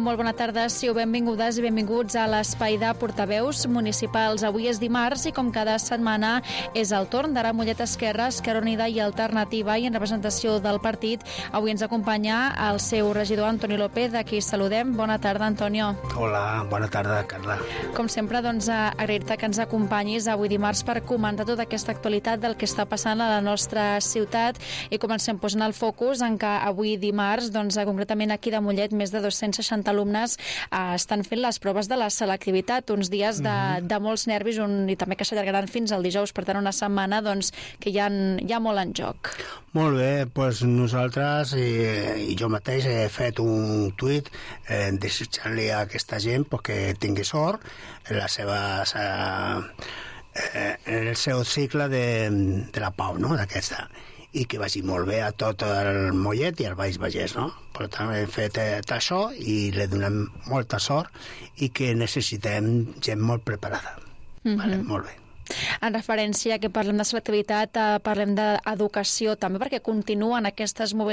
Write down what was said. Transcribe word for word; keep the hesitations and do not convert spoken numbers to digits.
Molt bona tarda, siu benvingudes i benvinguts a l'espai de portaveus municipals. Avui és dimarts i com cada setmana és el torn d'Ara Mollet Esquerra, Esquerra Unida i Alternativa, i en representació del partit avui ens acompanya el seu regidor Antoni López, a qui saludem. Bona tarda, Antonio. Hola, bona tarda, Carla. Com sempre, doncs, agrair-te que ens acompanyis avui dimarts per comentar tota aquesta actualitat del que està passant a la nostra ciutat, i comencem posant el focus en que avui dimarts, doncs, concretament aquí de Mollet, més de dos-cents seixanta alumnes eh, estan fent les proves de la selectivitat, uns dies de, mm-hmm. de molts nervis, un, i també que s'allargaran fins al dijous, per tant una setmana doncs, que hi ha, hi ha molt en joc. Molt bé, doncs nosaltres i, i jo mateix he fet un tuit eh, desitjant-li a aquesta gent pues, que tingui sort en la seva eh, en el seu cicle de, de la pau, no?, d'aquesta, i que vagi molt bé a tot el Mollet i el Baix Vallès, no? Per tant, hem fet eh, això i li donem molta sort i que necessitem gent molt preparada. Mm-hmm. Vale, molt bé. En referència a que parlem de selectivitat, eh, parlem d'educació també, perquè continuen aquestes mobilitzacions